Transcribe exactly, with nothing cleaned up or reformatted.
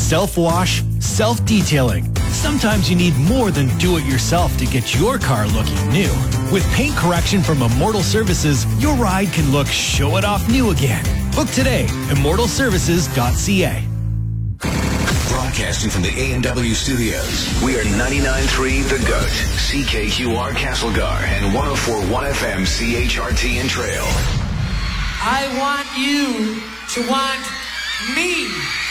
self-wash, self-detailing. Sometimes you need more than do-it-yourself to get your car looking new. With paint correction from Immortal Services, your ride can look show-it-off new again. Book today, immortal services dot c a. Broadcasting from the A and W studios, we are ninety-nine point three The Goat, C K Q R Castlegar, and one oh four point one F M C H R T in Trail. I want you to want me.